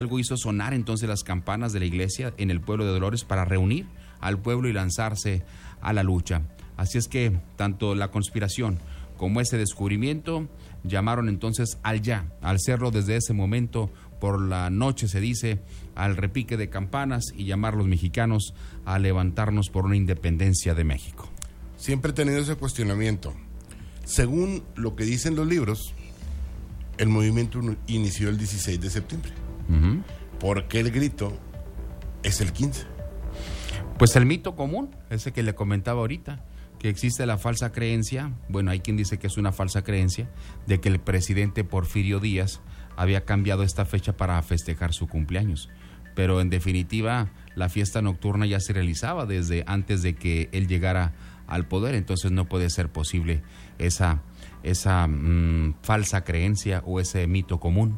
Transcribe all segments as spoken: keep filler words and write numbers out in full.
Algo hizo sonar entonces las campanas de la iglesia en el pueblo de Dolores para reunir al pueblo y lanzarse a la lucha. Así es que tanto la conspiración como ese descubrimiento llamaron entonces al ya, al cerro desde ese momento, por la noche se dice, al repique de campanas y llamar a los mexicanos a levantarnos por una independencia de México. Siempre he tenido ese cuestionamiento. Según lo que dicen los libros, el movimiento inició el dieciséis de septiembre. Uh-huh. ¿Por qué el grito es el quince? Pues el mito común, ese que le comentaba ahorita, que existe la falsa creencia, bueno, hay quien dice que es una falsa creencia, de que el presidente Porfirio Díaz había cambiado esta fecha para festejar su cumpleaños. Pero en definitiva, la fiesta nocturna ya se realizaba desde antes de que él llegara al poder, entonces no puede ser posible esa, esa mmm, falsa creencia o ese mito común.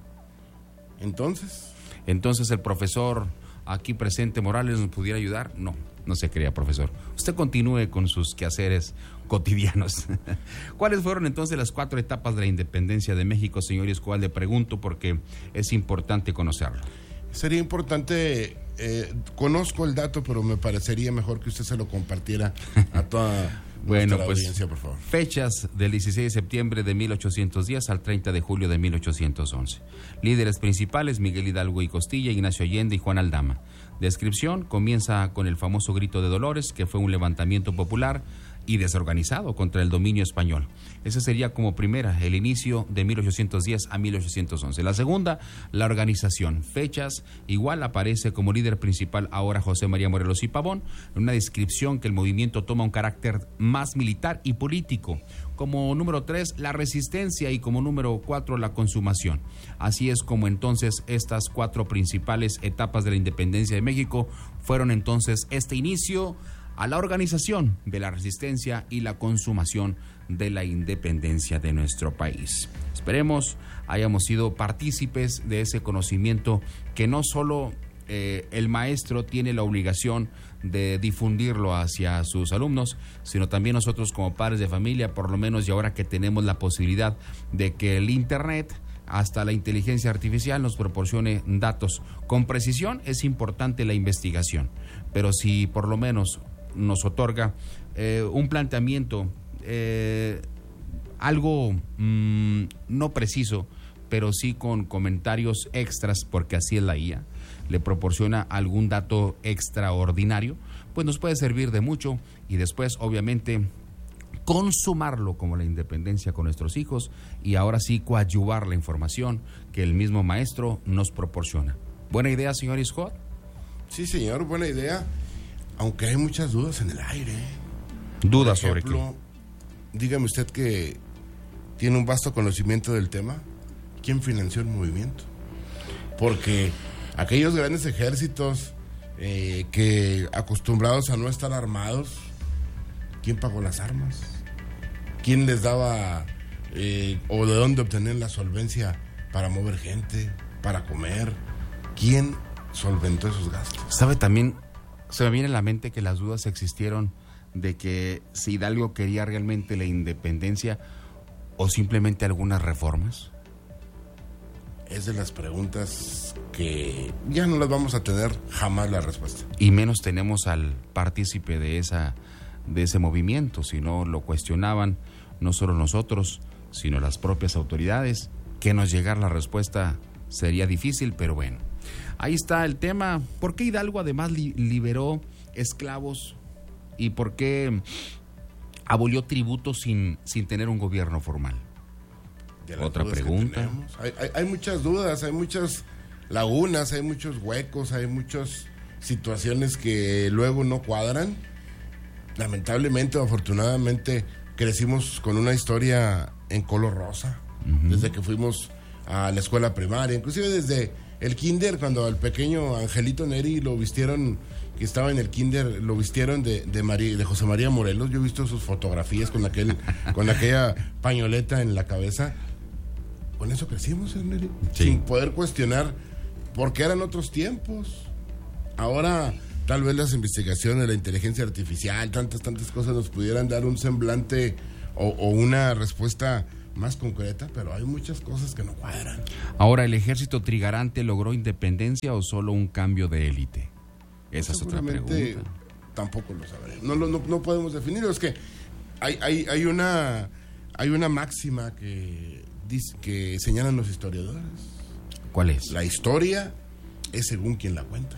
Entonces, entonces el profesor aquí presente Morales nos pudiera ayudar. No, no se crea, profesor. Usted continúe con sus quehaceres cotidianos. ¿Cuáles fueron entonces las cuatro etapas de la independencia de México, señor Escobar? Le pregunto porque es importante conocerlo. Sería importante, eh, conozco el dato, pero me parecería mejor que usted se lo compartiera a toda bueno, pues, audiencia, por favor. Fechas del dieciséis de septiembre de mil ochocientos diez al treinta de julio de mil ochocientos once. Líderes principales: Miguel Hidalgo y Costilla, Ignacio Allende y Juan Aldama. Descripción: comienza con el famoso Grito de Dolores, que fue un levantamiento popular y desorganizado contra el dominio español. Ese sería como primera, el inicio de mil ochocientos diez a mil ochocientos once. La segunda, la organización. Fechas, igual aparece como líder principal ahora José María Morelos y Pavón, en una descripción que el movimiento toma un carácter más militar y político. Como número tres, la resistencia, y como número cuatro, la consumación. Así es como entonces estas cuatro principales etapas de la independencia de México fueron entonces este inicio a la organización de la resistencia y la consumación de la independencia de nuestro país. Esperemos hayamos sido partícipes de ese conocimiento que no solo eh, el maestro tiene la obligación de difundirlo hacia sus alumnos, sino también nosotros como padres de familia, por lo menos, y ahora que tenemos la posibilidad de que el internet, hasta la inteligencia artificial, nos proporcione datos con precisión. Es importante la investigación, pero si por lo menos nos otorga eh, un planteamiento eh, algo mmm, no preciso, pero sí con comentarios extras, porque así es la I A, le proporciona algún dato extraordinario, pues nos puede servir de mucho, y después obviamente consumarlo como la independencia con nuestros hijos, y ahora sí coadyuvar la información que el mismo maestro nos proporciona. ¿Buena idea, señor Scott? Sí, señor, buena idea. Aunque hay muchas dudas en el aire. ¿Dudas sobre qué? Dígame usted que tiene un vasto conocimiento del tema. ¿Quién financió el movimiento? Porque aquellos grandes ejércitos eh, que acostumbrados a no estar armados, ¿quién pagó las armas? ¿Quién les daba eh, o de dónde obtenían la solvencia para mover gente, para comer? ¿Quién solventó esos gastos? ¿Sabe también? Se me viene a la mente que las dudas existieron de que si Hidalgo quería realmente la independencia o simplemente algunas reformas. Es de las preguntas que ya no las vamos a tener jamás la respuesta. Y menos tenemos al partícipe de esa de ese movimiento, si no lo cuestionaban no solo nosotros, sino las propias autoridades. Que nos llegara la respuesta sería difícil, pero bueno. Ahí está el tema. ¿Por qué Hidalgo además li- liberó esclavos? ¿Y por qué abolió tributos sin, sin tener un gobierno formal? Otra pregunta. Hay, hay, hay muchas dudas, hay muchas lagunas, hay muchos huecos, hay muchas situaciones que luego no cuadran. Lamentablemente o afortunadamente crecimos con una historia en color rosa, uh-huh. Desde que fuimos a la escuela primaria, inclusive desde el kinder, cuando al pequeño Angelito Neri lo vistieron, que estaba en el kinder, lo vistieron de, de, María, de José María Morelos. Yo he visto sus fotografías con aquel, con aquella pañoleta en la cabeza. Con eso crecimos, ¿eh, Neri? Sí. Sin poder cuestionar, porque eran otros tiempos. Ahora, tal vez las investigaciones, la inteligencia artificial, tantas, tantas cosas nos pudieran dar un semblante o, o una respuesta más concreta, pero hay muchas cosas que no cuadran. Ahora, ¿el ejército trigarante logró independencia o solo un cambio de élite? Esa es otra pregunta. Tampoco lo sabremos. No, no, no podemos definirlo. Es que hay, hay, hay una hay una máxima que dice, que señalan los historiadores. ¿Cuál es? La historia es según quien la cuenta.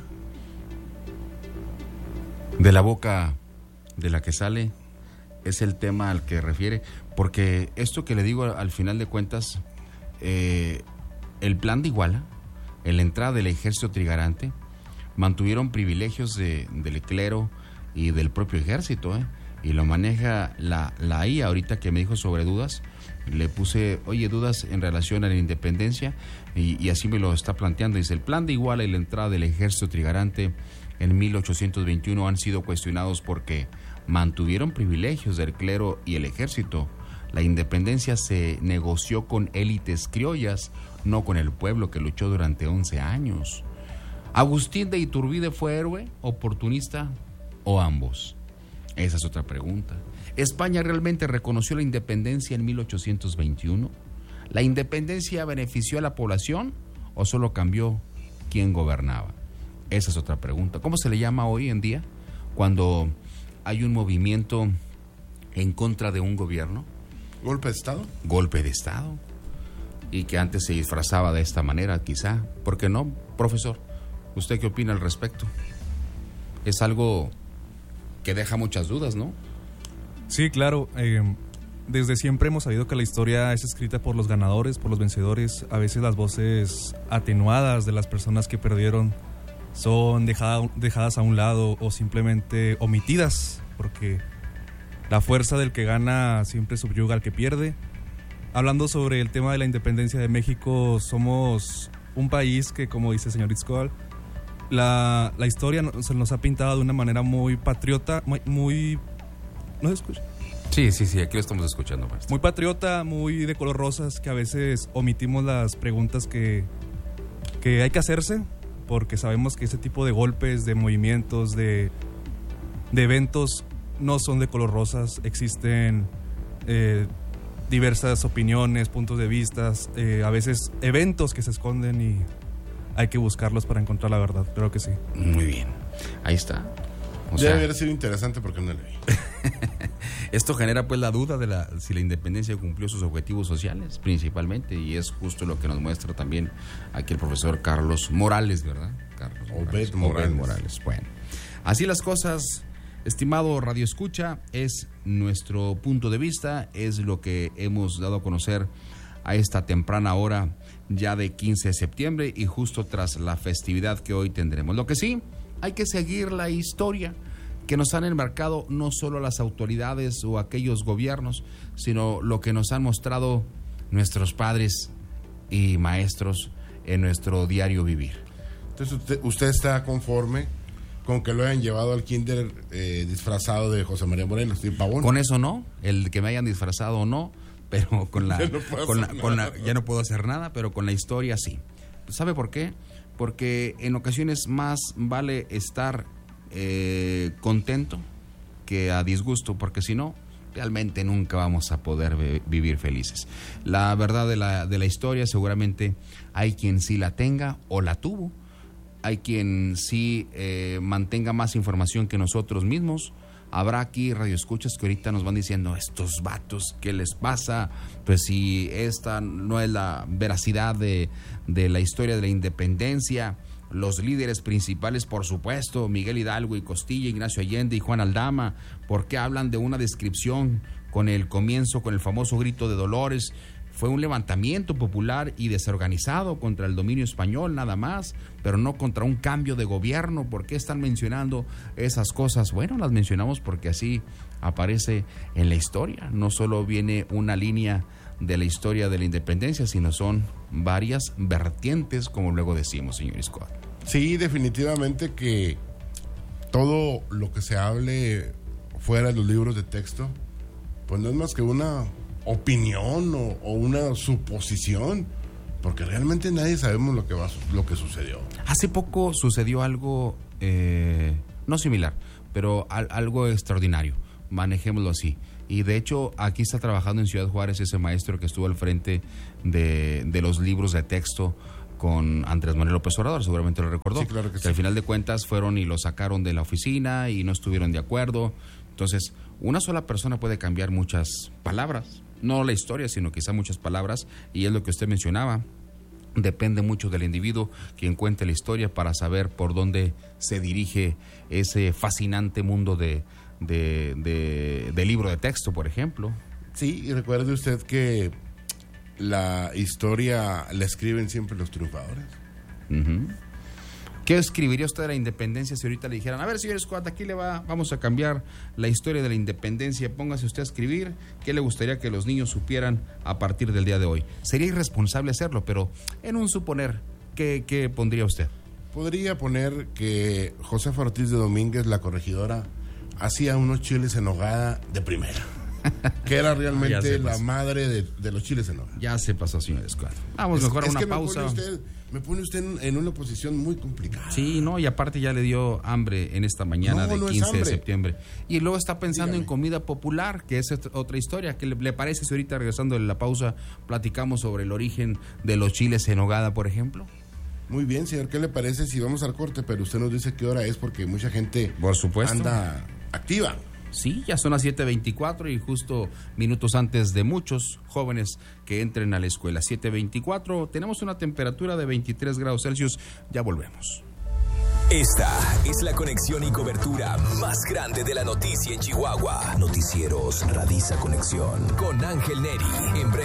De la boca de la que sale es el tema al que refiere, porque esto que le digo al final de cuentas, eh, el plan de Iguala, en la entrada del ejército trigarante, mantuvieron privilegios de, del clero y del propio ejército, ¿eh? Y lo maneja la, la I A. Ahorita que me dijo sobre dudas, le puse, oye, dudas en relación a la independencia, y, y así me lo está planteando. Dice, el plan de Iguala y la entrada del ejército trigarante en mil ochocientos veintiuno han sido cuestionados porque mantuvieron privilegios del clero y el ejército. La independencia se negoció con élites criollas, no con el pueblo que luchó durante once años. ¿Agustín de Iturbide fue héroe, oportunista o ambos? Esa es otra pregunta. ¿España realmente reconoció la independencia en mil ochocientos veintiuno? ¿La independencia benefició a la población o solo cambió quién gobernaba? Esa es otra pregunta. ¿Cómo se le llama hoy en día cuando hay un movimiento en contra de un gobierno? ¿Golpe de Estado? Golpe de Estado. Y que antes se disfrazaba de esta manera, quizá. ¿Por qué no, profesor? ¿Usted qué opina al respecto? Es algo que deja muchas dudas, ¿no? Sí, claro. Eh, desde siempre hemos sabido que la historia es escrita por los ganadores, por los vencedores. A veces las voces atenuadas de las personas que perdieron son dejada, dejadas a un lado o simplemente omitidas, porque la fuerza del que gana siempre subyuga al que pierde. Hablando sobre el tema de la independencia de México, somos un país que, como dice el señor Itzcoatl, la, la historia se nos ha pintado de una manera muy patriota, muy... muy ¿no se escucha? Sí, sí, sí, aquí lo estamos escuchando, maestro. Muy patriota, muy de color rosas, que a veces omitimos las preguntas que, que hay que hacerse, porque sabemos que ese tipo de golpes, de movimientos, de, de eventos no son de color rosas. Existen eh, diversas opiniones, puntos de vista, eh, a veces eventos que se esconden y hay que buscarlos para encontrar la verdad. Creo que sí. Muy bien, ahí está. O sea, debe haber sido interesante porque no leí. Esto genera pues la duda de la, si la independencia cumplió sus objetivos sociales principalmente, y es justo lo que nos muestra también aquí el profesor Carlos Morales, ¿verdad? Carlos Morales. Obed Morales. Obed Morales. Bueno, así las cosas, estimado Radio Escucha, es nuestro punto de vista, es lo que hemos dado a conocer a esta temprana hora ya de quince de septiembre y justo tras la festividad que hoy tendremos. Lo que sí, hay que seguir la historia que nos han enmarcado no solo las autoridades o aquellos gobiernos, sino lo que nos han mostrado nuestros padres y maestros en nuestro diario vivir. Entonces, usted, usted está conforme con que lo hayan llevado al kinder eh, disfrazado de José María Morelos y Pavón. Con eso no, el que me hayan disfrazado o no, pero con la, ya no puedo con la, hacer con nada. la ya no puedo hacer nada, pero con la historia sí. ¿Sabe por qué? Porque en ocasiones más vale estar eh, contento que a disgusto, porque si no, realmente nunca vamos a poder ve- vivir felices. La verdad de la, de la historia seguramente hay quien sí la tenga o la tuvo, hay quien sí eh, mantenga más información que nosotros mismos. Habrá aquí radioescuchas que ahorita nos van diciendo, estos vatos, ¿qué les pasa? Pues si esta no es la veracidad de, de la historia de la independencia. Los líderes principales, por supuesto, Miguel Hidalgo y Costilla, Ignacio Allende y Juan Aldama, ¿por qué hablan de una descripción con el comienzo, con el famoso grito de Dolores? Fue un levantamiento popular y desorganizado contra el dominio español nada más, pero no contra un cambio de gobierno. ¿Por qué están mencionando esas cosas? Bueno, las mencionamos porque así aparece en la historia. No solo viene una línea de la historia de la independencia, sino son varias vertientes, como luego decimos, señor Scott. Sí, definitivamente que todo lo que se hable fuera de los libros de texto, pues no es más que una opinión o, o una suposición, porque realmente nadie sabemos lo que va, lo que sucedió. Hace poco sucedió algo eh, no similar, pero al, algo extraordinario, manejémoslo así. Y de hecho, aquí está trabajando en Ciudad Juárez ese maestro que estuvo al frente de, de los libros de texto con Andrés Manuel López Obrador, seguramente lo recordó. Sí, claro que que sí. al final de cuentas fueron y lo sacaron de la oficina y no estuvieron de acuerdo. Entonces, una sola persona puede cambiar muchas palabras, no la historia, sino quizá muchas palabras, y es lo que usted mencionaba. Depende mucho del individuo quien cuente la historia para saber por dónde se dirige ese fascinante mundo de, de, de, de libro de texto, por ejemplo. Sí, y recuerde usted que la historia la escriben siempre los triunfadores. Uh-huh. ¿Qué escribiría usted de la independencia si ahorita le dijeran, a ver, señor Scott, aquí le va, vamos a cambiar la historia de la independencia, póngase usted a escribir qué le gustaría que los niños supieran a partir del día de hoy? Sería irresponsable hacerlo, pero en un suponer, ¿qué, qué pondría usted? Podría poner que Josefa Ortiz de Domínguez, la corregidora, hacía unos chiles en nogada de primera. Que era realmente la madre de, de los chiles en nogada. Ya se pasó, señor Scott. Vamos es, mejor a es una que pausa. Me pone usted, me pone usted en, en una posición muy complicada. Sí, no, y aparte ya le dio hambre en esta mañana No, de no es quince de hambre. septiembre. Y luego está pensando Dígame. en comida popular, que es ot- otra historia. ¿Qué le, le parece si ahorita regresando de la pausa platicamos sobre el origen de los chiles en nogada, por ejemplo? Muy bien, señor, ¿qué le parece si vamos al corte? Pero usted nos dice qué hora es porque mucha gente Por supuesto. anda activa. Sí, ya son las siete veinticuatro y justo minutos antes de muchos jóvenes que entren a la escuela. siete veinticuatro, tenemos una temperatura de veintitrés grados Celsius, ya volvemos. Esta es la conexión y cobertura más grande de la noticia en Chihuahua. Noticieros Radisa Conexión con Ángel Neri. En breve.